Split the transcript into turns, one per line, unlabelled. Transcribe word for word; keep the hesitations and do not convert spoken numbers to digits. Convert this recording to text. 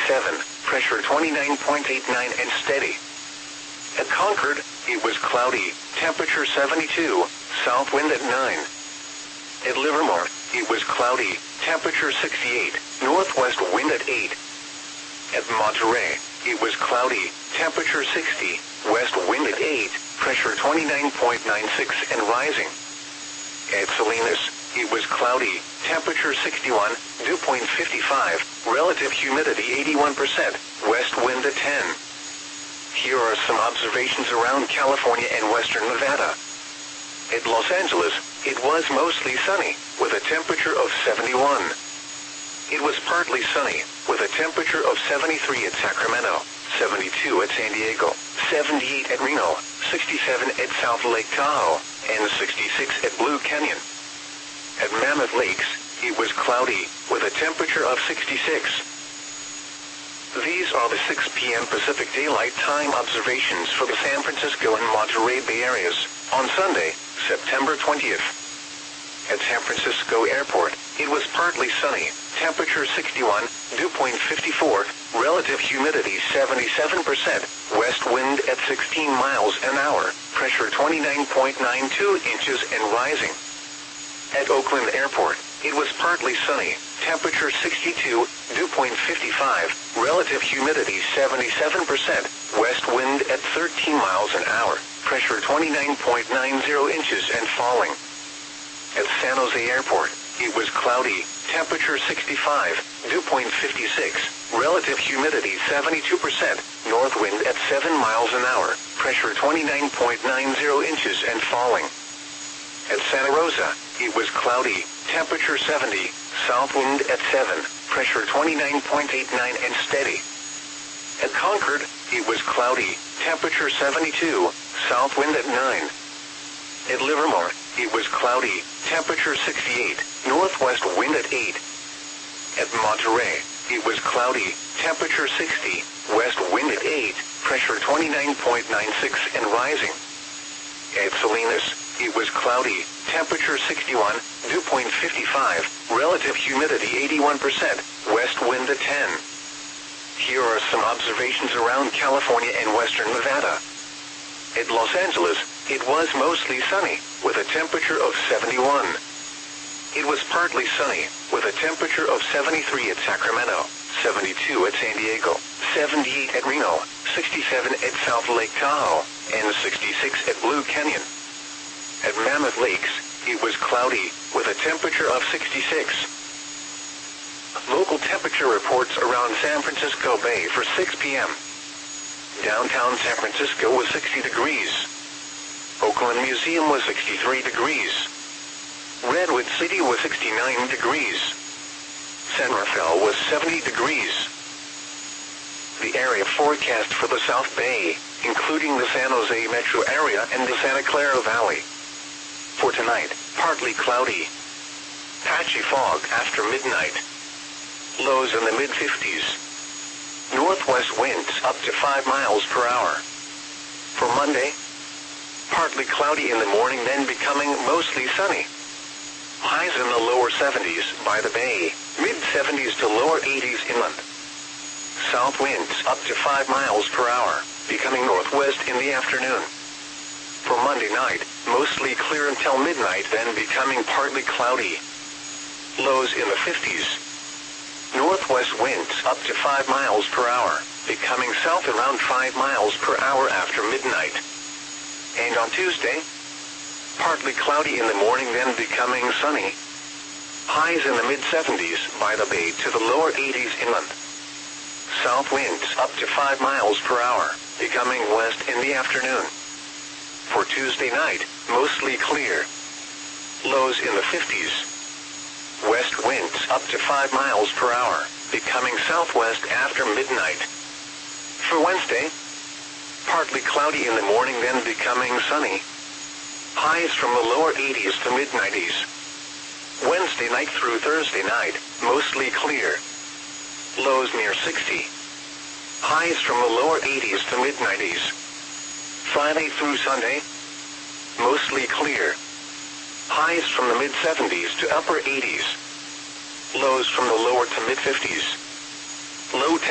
seven, pressure twenty-nine point eight nine and steady. At Concord, it was cloudy, temperature seventy-two, south wind at nine. At Livermore, it was cloudy, temperature sixty-eight, northwest wind at eight. At Monterey, it was cloudy, temperature sixty, west wind at eight, pressure twenty-nine point nine six and rising. At Salinas, it was cloudy, temperature sixty-one, dew point fifty-five, relative humidity eighty-one percent, west wind at ten. Here are some observations around California and western Nevada. At Los Angeles, it was mostly sunny, with a temperature of seventy-one. It was partly sunny, with a temperature of seventy-three at Sacramento, seventy-two at San Diego, seventy-eight at Reno, sixty-seven at South Lake Tahoe, and sixty-six at Blue Canyon. At Mammoth Lakes, it was cloudy, with a temperature of sixty-six. These are the six p m Pacific Daylight Time observations for the San Francisco and Monterey Bay areas, on Sunday, September twentieth. At San Francisco Airport, it was partly sunny, temperature sixty-one, dew point fifty-four, relative humidity seventy-seven percent, west wind at sixteen miles an hour, pressure twenty-nine point nine two inches and rising. At Oakland Airport, it was partly sunny, temperature sixty-two, dew point fifty-five, relative humidity seventy-seven percent, west wind at thirteen miles an hour, pressure twenty-nine point nine zero inches and falling. At San Jose Airport, it was cloudy, temperature sixty-five, dew point fifty-six, relative humidity seventy-two percent, north wind at seven miles an hour, pressure twenty-nine point nine zero inches and falling. At Santa Rosa, it was cloudy, temperature seventy, south wind at seven, pressure twenty-nine point eight nine and steady. At Concord, it was cloudy, temperature seventy-two, south wind at nine. At Livermore, it was cloudy, temperature sixty-eight, northwest wind at eight. At Monterey, it was cloudy, temperature sixty, west wind at eight, pressure twenty-nine point nine six and rising. At Salinas, it was cloudy, temperature sixty-one, dew point fifty-five, relative humidity eighty-one percent, west wind at ten. Here are some observations around California and western Nevada. At Los Angeles, it was mostly sunny, with a temperature of seventy-one. It was partly sunny, with a temperature of seventy-three at Sacramento, seventy-two at San Diego, seventy-eight at Reno, sixty-seven at South Lake Tahoe, and sixty-six at Blue Canyon. At Mammoth Lakes, it was cloudy, with a temperature of sixty-six. Local temperature reports around San Francisco Bay for six p m Downtown San Francisco was sixty degrees. Oakland Museum was sixty-three degrees. Redwood City was sixty-nine degrees. San Rafael was seventy degrees. The area forecast for the South Bay, including the San Jose metro area and the Santa Clara Valley. For tonight, partly cloudy. Patchy fog after midnight. Lows in the mid fifties. Northwest winds up to five miles per hour. For Monday, partly cloudy in the morning, then becoming mostly sunny. Highs in the lower seventies by the bay, mid seventies to lower eighties inland. South winds up to five miles per hour, becoming northwest in the afternoon. For Monday night, mostly clear until midnight, then becoming partly cloudy. Lows in the fifties. Northwest winds up to five miles per hour, becoming south around five miles per hour after midnight. And on Tuesday, partly cloudy in the morning, then becoming sunny. Highs in the mid seventies by the bay to the lower eighties inland. South winds up to five miles per hour, becoming west in the afternoon. For Tuesday night, mostly clear. Lows in the fifties. West winds up to five miles per hour, becoming southwest after midnight. For Wednesday, partly cloudy in the morning, then becoming sunny. Highs from the lower eighties to mid nineties. Wednesday night through Thursday night, mostly clear. Lows near sixty. Highs from the lower eighties to mid nineties. Friday through Sunday, mostly clear. Highs from the mid seventies to upper eighties. Lows from the lower to mid fifties. Low